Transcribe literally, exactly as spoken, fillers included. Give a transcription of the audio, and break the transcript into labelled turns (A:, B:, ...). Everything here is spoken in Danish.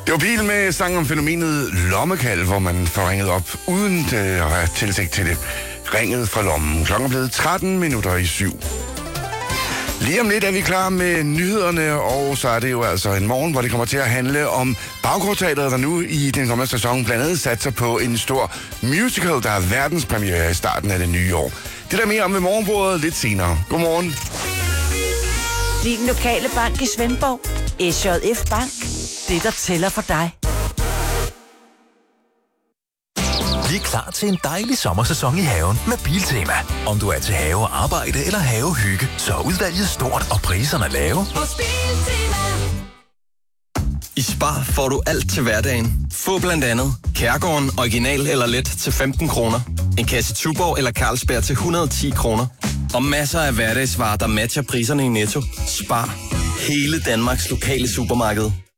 A: Det var Bil med sang om fænomenet lommekald, hvor man får ringet op uden at have tilsigt til det. Ringet fra lommen. Klokken er blevet tretten minutter i syv. Lige om lidt er vi klar med nyhederne, og så er det jo altså en morgen, hvor det kommer til at handle om Baggårdteatret, der nu i den kommende sæson blandt andet satser på en stor musical, der er verdenspremiere i starten af det nye år. Det der mere om ved morgenbordet lidt senere. Godmorgen.
B: Din lokale bank i Svendborg. S J F Bank. Det, der tæller for dig.
C: Vi er klar til en dejlig sommersæson i haven med Biltema. Om du er til have og arbejde eller havehygge, så er udvalget stort og priserne lave.
D: I Spar får du alt til hverdagen. Få blandt andet Kærgården original eller let til femten kroner. En kasse Tuborg eller Carlsberg til et hundrede og ti kroner. Og masser af hverdagsvarer, der matcher priserne i Netto. Spar. Hele Danmarks lokale supermarked.